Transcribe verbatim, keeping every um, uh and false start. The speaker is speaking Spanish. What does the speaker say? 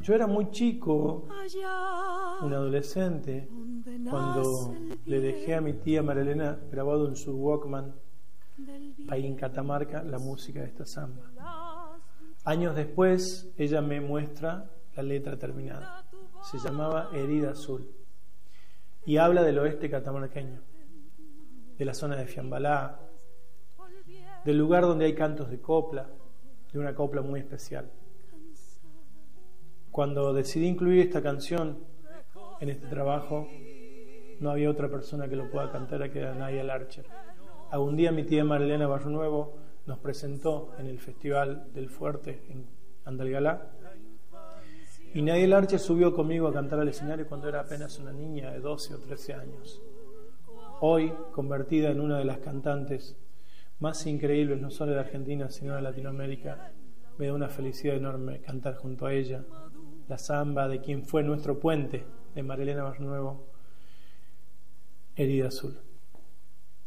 Yo era muy chico, un adolescente, cuando le dejé a mi tía Marilena grabado en su Walkman, ahí en Catamarca, la música de esta samba. Años después, ella me muestra la letra terminada. Se llamaba Herida Azul y habla del oeste catamarqueño, de la zona de Fiambalá, del lugar donde hay cantos de copla, de una copla muy especial. Cuando decidí incluir esta canción en este trabajo, no había otra persona que lo pueda cantar que era Nadia Larcher. Algún día mi tía Marilena Barrio Nuevo nos presentó en el Festival del Fuerte en Andalgalá, y Nadia Larcher subió conmigo a cantar al escenario cuando era apenas una niña de doce o trece años. Hoy, convertida en una de las cantantes más increíbles, no solo de Argentina, sino de Latinoamérica, me da una felicidad enorme cantar junto a ella la samba de quien fue nuestro puente, de Marilena Barrio Nuevo, Herida Azul.